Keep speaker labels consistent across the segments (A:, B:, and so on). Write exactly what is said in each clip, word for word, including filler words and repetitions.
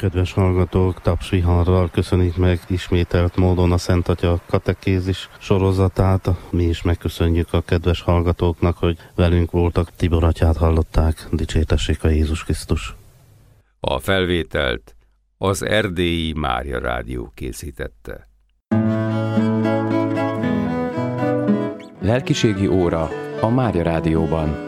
A: Kedves hallgatók, tapsviharral köszönjük meg ismételt módon a Szent Atya katekézis sorozatát. Mi is megköszönjük a kedves hallgatóknak, hogy velünk voltak. Tibor atyát hallották, dicsértessék a Jézus Krisztus.
B: A felvételt az Erdélyi Mária Rádió készítette.
C: Lelkiségi óra a Mária Rádióban.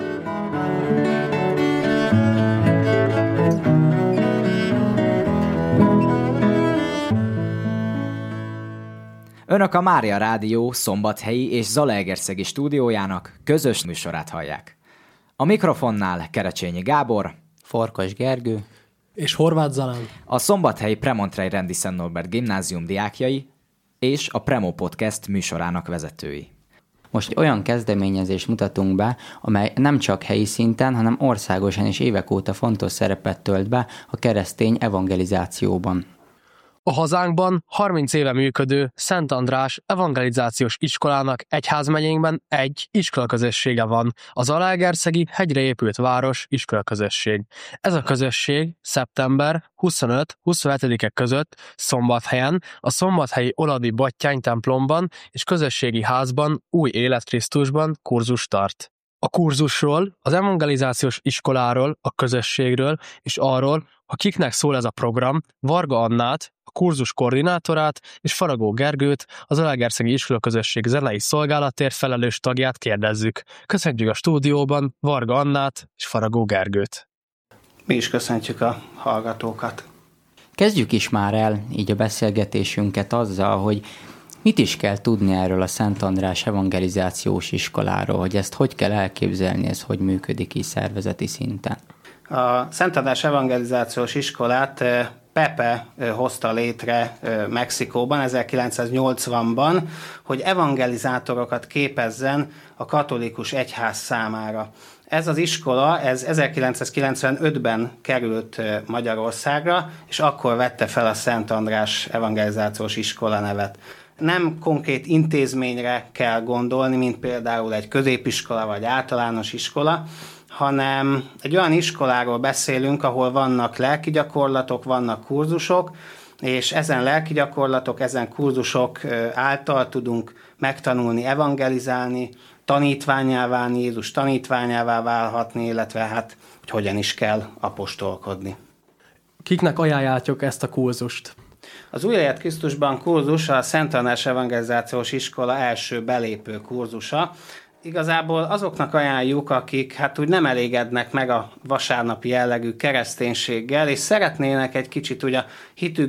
D: Önök a Mária Rádió szombathelyi és zalaegerszegi stúdiójának közös műsorát hallják. A mikrofonnál Kerecsényi Gábor,
E: Farkas Gergő
F: és Horváth Zalán.
D: A szombathelyi Premontrei Rendi Szent Norbert gimnázium diákjai és a Premo Podcast műsorának vezetői.
E: Most olyan kezdeményezést mutatunk be, amely nem csak helyi szinten, hanem országosan és évek óta fontos szerepet tölt be a keresztény evangelizációban.
F: A hazánkban harminc éve működő Szent András evangelizációs iskolának egyházmegyénkben egy iskolaközössége van, az Zalaegerszegi hegyre épült város iskolaközösség. Ez a közösség szeptember huszonöt-huszonhetedike között Szombathelyen, a szombathelyi Oladi Battyány templomban és közösségi házban Új Élet Krisztusban kurzus tart. A kurzusról, az evangelizációs iskoláról, a közösségről és arról, ha kiknek szól ez a program, Varga Annát, a kurzus koordinátorát és Faragó Gergőt, az Zalaegerszegi Iskolaközösség zenei szolgálatért felelős tagját kérdezzük. Köszönjük a stúdióban Varga Annát és Faragó Gergőt.
G: Mi is köszöntjük a hallgatókat.
E: Kezdjük is már el így a beszélgetésünket azzal, hogy mit is kell tudni erről a Szent András evangelizációs iskoláról, hogy ezt hogy kell elképzelni, ez hogy működik így szervezeti szinten?
G: A Szent András evangelizációs iskolát Pepe hozta létre Mexikóban ezerkilencszáznyolcvanban, hogy evangelizátorokat képezzen a katolikus egyház számára. Ez az iskola, ez ezerkilencszázkilencvenötben került Magyarországra, és akkor vette fel a Szent András evangelizációs iskola nevet. Nem konkrét intézményre kell gondolni, mint például egy középiskola vagy általános iskola, hanem egy olyan iskoláról beszélünk, ahol vannak lelki gyakorlatok, vannak kurzusok, és ezen lelki gyakorlatok, ezen kurzusok által tudunk megtanulni, evangelizálni, tanítvánnyá válni, Jézus tanítványává válhatni, illetve hát, hogy hogyan is kell apostolkodni.
F: Kiknek ajánljátok ezt a kurzust?
G: Az Új Élet Krisztusban kurzus a Szent András evangelizációs iskola első belépő kurzusa. Igazából azoknak ajánljuk, akik hát úgy nem elégednek meg a vasárnapi jellegű kereszténységgel, és szeretnének egy kicsit úgy a hitük